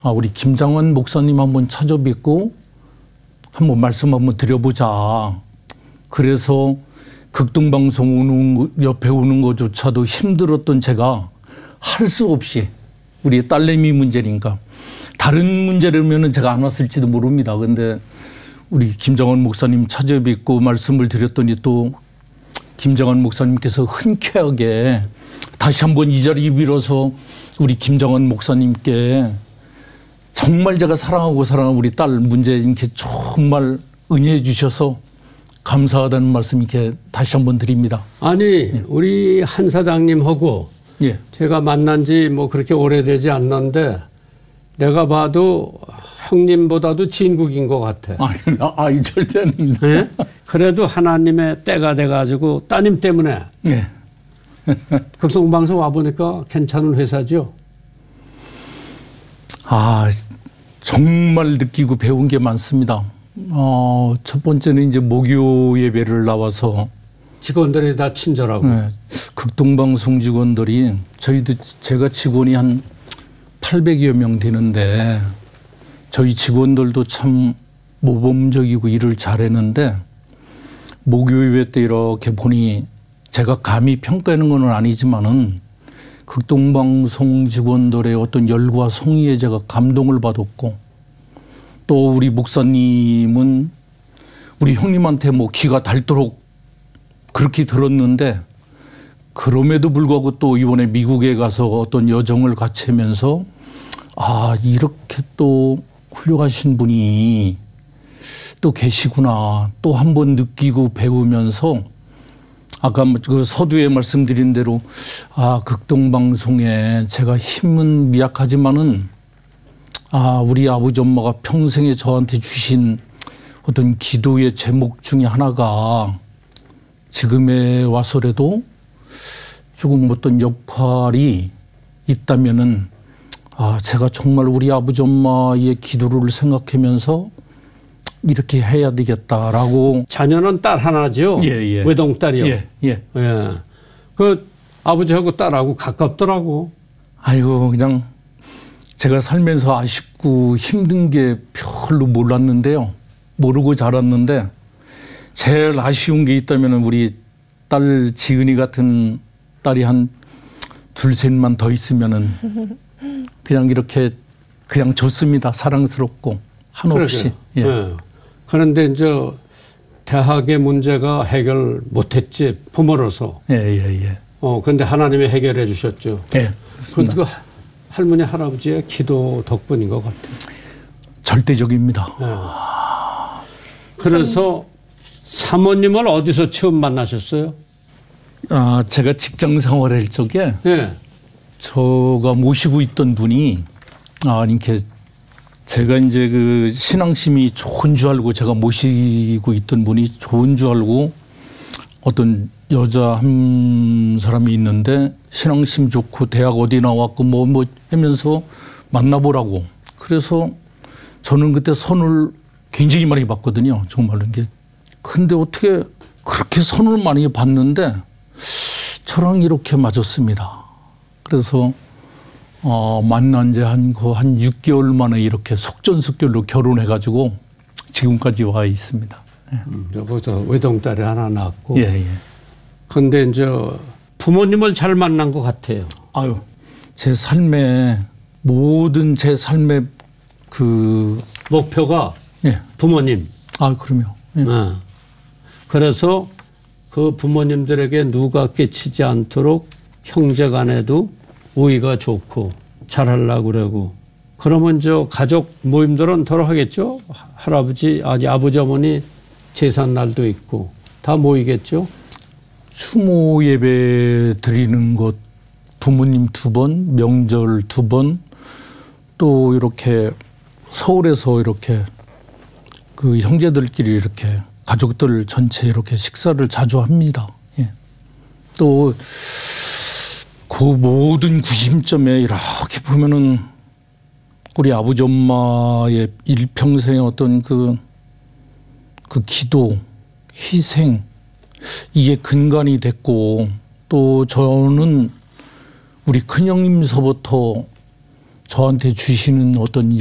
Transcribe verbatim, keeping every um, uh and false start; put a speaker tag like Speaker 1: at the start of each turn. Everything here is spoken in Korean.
Speaker 1: 아, 우리 김장원 목사님 한번 찾아뵙고 한번 말씀 한번 드려보자. 그래서 극동방송 오는, 옆에 오는 것조차도 힘들었던 제가 할 수 없이 우리 딸내미 문제니까 다른 문제라면 제가 안 왔을지도 모릅니다. 근데 우리 김장원 목사님 찾아뵙고 말씀을 드렸더니 또 김장원 목사님께서 흔쾌하게 다시 한번 이 자리 빌어서 우리 김장원 목사님께 정말 제가 사랑하고 사랑하는 우리 딸 문제 이렇게 정말 은혜해 주셔서 감사하다는 말씀 이렇게 다시 한번 드립니다.
Speaker 2: 아니, 예. 우리 한 사장님하고 예. 제가 만난 지 뭐 그렇게 오래되지 않는데 내가 봐도 형님보다도 진국인 것 같아.
Speaker 1: 아니, 아, 절대 아닙니다.
Speaker 2: 예? 그래도 하나님의 때가 돼가지고 따님 때문에
Speaker 1: 예.
Speaker 2: 극동방송 와보니까 괜찮은 회사죠?
Speaker 1: 아, 정말 느끼고 배운 게 많습니다. 어, 첫 번째는 이제 목요 예배를 나와서
Speaker 2: 직원들이 다 친절하고.
Speaker 1: 네, 극동방송 직원들이 저희도 제가 직원이 한 팔백여 명 되는데 저희 직원들도 참 모범적이고 일을 잘했는데 목요 예배 때 이렇게 보니 제가 감히 평가하는 건 아니지만은 극동방송 직원들의 어떤 열과 성의에 제가 감동을 받았고 또 우리 목사님은 우리 형님한테 뭐 귀가 닳도록 그렇게 들었는데 그럼에도 불구하고 또 이번에 미국에 가서 어떤 여정을 같이 하면서 아, 이렇게 또 훌륭하신 분이 또 계시구나 또 한 번 느끼고 배우면서 아까 그 서두에 말씀드린 대로 아, 극동방송에 제가 힘은 미약하지만은 아, 우리 아버지 엄마가 평생에 저한테 주신 어떤 기도의 제목 중에 하나가 지금에 와서라도 조금 어떤 역할이 있다면은 아, 제가 정말 우리 아버지 엄마의 기도를 생각하면서 이렇게 해야 되겠다라고.
Speaker 2: 자녀는 딸 하나죠?
Speaker 1: 예, 예.
Speaker 2: 외동딸이요?
Speaker 1: 예, 예.
Speaker 2: 예. 그 아버지하고 딸하고 가깝더라고.
Speaker 1: 아이고, 그냥 제가 살면서 아쉽고 힘든 게 별로 몰랐는데요. 모르고 자랐는데 제일 아쉬운 게 있다면 우리 딸 지은이 같은 딸이 한 둘셋만 더 있으면은 그냥 이렇게 그냥 좋습니다. 사랑스럽고 한없이. 예.
Speaker 2: 예. 그런데 이제 대학의 문제가 해결 못했지 부모로서.
Speaker 1: 예예예. 예, 예.
Speaker 2: 어 근데 하나님이 해결해 주셨죠.
Speaker 1: 예.
Speaker 2: 그런데 그 할머니 할아버지의 기도 덕분인 것 같아요.
Speaker 1: 절대적입니다.
Speaker 2: 예. 그래서 사모님을 어디서 처음 만나셨어요?
Speaker 1: 아, 제가 직장 생활할 적에
Speaker 2: 예.
Speaker 1: 제가 모시고 있던 분이 아, 이렇게 제가 이제 그 신앙심이 좋은 줄 알고 제가 모시고 있던 분이 좋은 줄 알고 어떤 여자 한 사람이 있는데 신앙심 좋고 대학 어디 나왔고 뭐, 뭐 하면서 만나보라고. 그래서 저는 그때 선을 굉장히 많이 받거든요. 정말로 이게. 근데 어떻게 그렇게 선을 많이 받는데 저랑 이렇게 맞았습니다. 그래서 어, 만난 지 한 그 한 육 개월 만에 이렇게 속전속결로 결혼해가지고 지금까지 와 있습니다. 예.
Speaker 2: 음, 여기서 외동딸이 하나 낳았고.
Speaker 1: 예, 예.
Speaker 2: 근데 이제 부모님을 잘 만난 것 같아요.
Speaker 1: 아유, 제 삶의 모든 제 삶의 그
Speaker 2: 목표가
Speaker 1: 예.
Speaker 2: 부모님.
Speaker 1: 아, 그럼요. 예.
Speaker 2: 네. 그래서 그 부모님들에게 누가 끼치지 않도록 형제간에도 우애가 좋고 잘하려고 그러고 그러면 저 가족 모임들은 덜 하겠죠. 할아버지, 아니 아버지 어머니 제삿날도 있고 다 모이겠죠.
Speaker 1: 추모 예배 드리는 것 부모님 두 번, 명절 두 번, 또 이렇게 서울에서 이렇게 그 형제들끼리 이렇게 가족들 전체 이렇게 식사를 자주 합니다. 예. 또 그 모든 구심점에 이렇게 보면은 우리 아버지 엄마의 일평생의 어떤 그, 그 기도, 희생, 이게 근간이 됐고 또 저는 우리 큰형님서부터 저한테 주시는 어떤